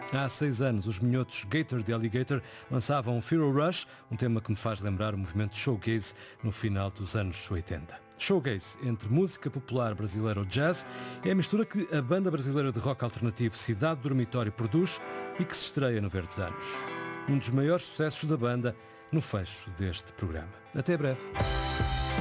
Há 6 anos, os minhotos Gator de Alligator lançavam Feral Rush, um tema que me faz lembrar o movimento showgaze no final dos anos 80. Showgaze, entre música popular brasileira ou jazz, é a mistura que a banda brasileira de rock alternativo Cidade Dormitório produz e que se estreia no Verdes Anos. Um dos maiores sucessos da banda no fecho deste programa. Até breve.